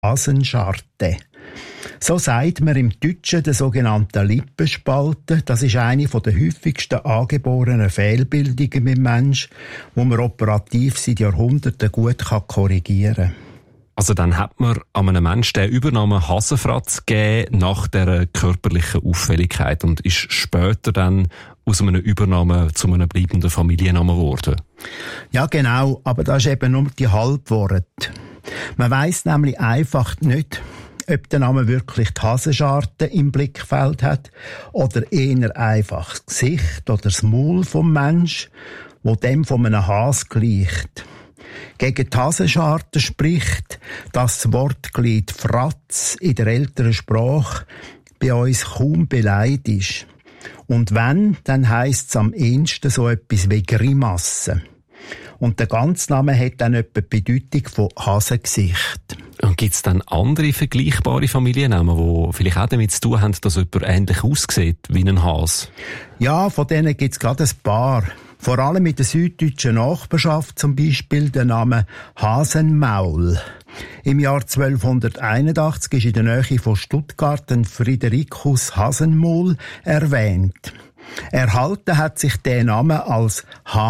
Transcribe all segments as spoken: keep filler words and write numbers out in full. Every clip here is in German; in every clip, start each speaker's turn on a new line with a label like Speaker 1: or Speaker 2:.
Speaker 1: Hasenscharte. So sagt man im Deutschen der sogenannten Lippenspalte. Das ist eine der häufigsten angeborenen Fehlbildungen beim Menschen, die man operativ seit Jahrhunderten gut korrigieren kann.
Speaker 2: Also dann hat man an einem Menschen den Übernamen Hasenfratz gegeben nach dieser körperlichen Auffälligkeit und ist später dann aus einem Übernamen zu einem bleibenden Familiennamen geworden.
Speaker 1: Ja genau, aber das ist eben nur die Halbworte. Man weiss nämlich einfach nicht, ob der Name wirklich die Hasenscharte im Blickfeld hat oder eher einfach das Gesicht oder das Maul vom Mensch, wo dem von einem Has gleicht. Gegen die Hasenscharte spricht, dass das Wortglied Fratz in der älteren Sprache bei uns kaum beleidigt ist. Und wenn, dann heisst es am ehesten so etwas wie Grimasse. Und der ganze Name hat dann etwa die Bedeutung von Hasengesicht.
Speaker 2: Und gibt es dann andere vergleichbare Familiennamen, die vielleicht auch damit zu tun haben, dass jemand ähnlich aussieht wie ein Has?
Speaker 1: Ja, von denen gibt es gerade ein paar. Vor allem in der süddeutschen Nachbarschaft zum Beispiel der Name Hasenmaul. Im Jahr zwölfhunderteinundachtzig ist in der Nähe von Stuttgart ein Fridericus Hasenmaul erwähnt. Erhalten hat sich der Name als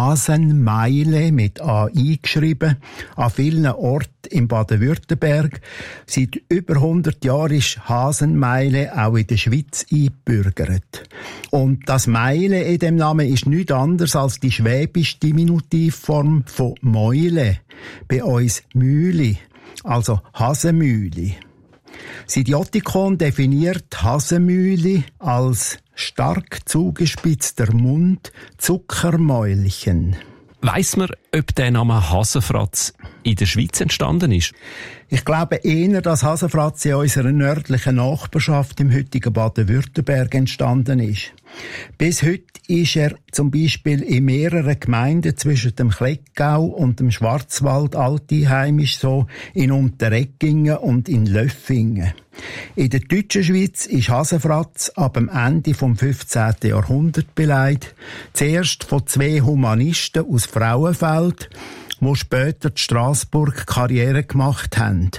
Speaker 1: Hasenmeile mit A eingeschrieben, an vielen Orten in Baden-Württemberg. Seit über hundert Jahren ist Hasenmeile auch in der Schweiz eingebürgert. Und das Meile in dem Namen ist nichts anderes als die schwäbische Diminutivform von Mäule, bei uns Mühle, also Hasenmühle. Das Idiotikon definiert Hasenmühle als stark zugespitzter Mund, Zuckermäulchen.
Speaker 2: Weiss man, ob der Name Hasenfratz in der Schweiz entstanden ist?
Speaker 1: Ich glaube eher, dass Hasenfratz in unserer nördlichen Nachbarschaft im heutigen Baden-Württemberg entstanden ist. Bis heute ist er zum Beispiel in mehreren Gemeinden zwischen dem Klettgau und dem Schwarzwald alteinheimisch, so in Unterreggingen und in Löffingen. In der deutschen Schweiz ist Hasenfratz ab dem Ende vom fünfzehnten Jahrhundert beleidigt. Zuerst von zwei Humanisten aus Frauenfeld, die später in Strassburg Karriere gemacht haben.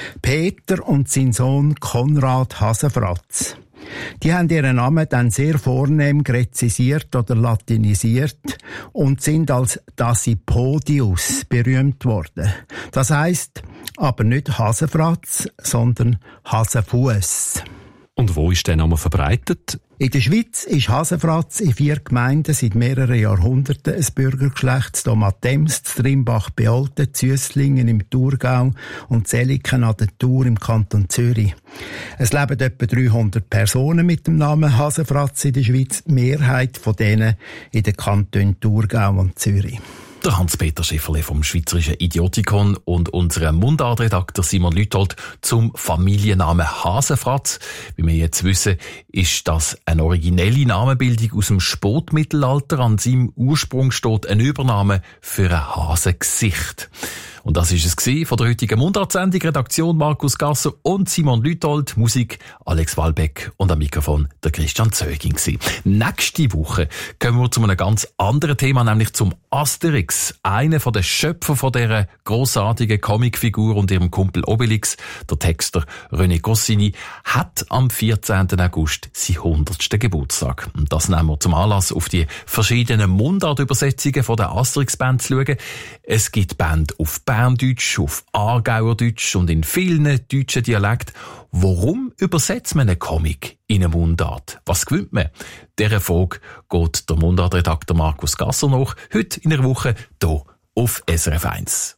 Speaker 1: Peter und sein Sohn Konrad Hasenfratz. Die haben ihren Namen dann sehr vornehm gräzisiert oder latinisiert und sind als Dasypodius berühmt worden. Das heisst aber nicht Hasenfratz, sondern Hasenfuss.
Speaker 2: Und wo ist der Name verbreitet?
Speaker 1: In der Schweiz ist Hasenfratz in vier Gemeinden seit mehreren Jahrhunderten ein Bürgergeschlecht, Domatems, Trimbach bei Olten, Züsslingen im Thurgau und Zeliken an der Thur im Kanton Zürich. Es leben etwa dreihundert Personen mit dem Namen Hasenfratz in der Schweiz, die Mehrheit von denen in den Kantonen Thurgau und Zürich.
Speaker 3: Der Hans-Peter Schifferle vom Schweizerischen Idiotikon und unserem Mundartredakteur Simon Lüthold zum Familiennamen Hasenfratz. Wie wir jetzt wissen, ist das eine originelle Namenbildung aus dem Spätmittelalter. An seinem Ursprung steht ein Übername für ein Hasengesicht. Und das ist es von der heutigen Mundart-Sendung. Redaktion Markus Gasser und Simon Lüthold. Musik Alex Wallbeck und am Mikrofon der Christian Zöging. Nächste Woche kommen wir zu einem ganz anderen Thema, nämlich zum Asterix. Einer von den Schöpfern von dieser grossartigen Comicfigur und ihrem Kumpel Obelix, der Texter René Goscinny, hat am vierzehnten August seinen hundertsten Geburtstag. Und das nehmen wir zum Anlass, auf die verschiedenen Mundart-Übersetzungen von der Asterix-Band zu schauen. Es gibt Band auf Berndeutsch, auf Aargauerdeutsch und in vielen deutschen Dialekten. Warum übersetzt man einen Comic in eine Mundart? Was gewinnt man? Dieser Frage geht der Mundartredakteur Markus Gasser nach, heute in einer Woche hier auf S R F eins.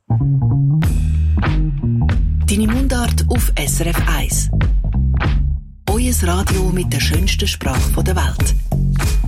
Speaker 4: Deine Mundart auf S R F eins. Euer Radio mit der schönsten Sprache der Welt.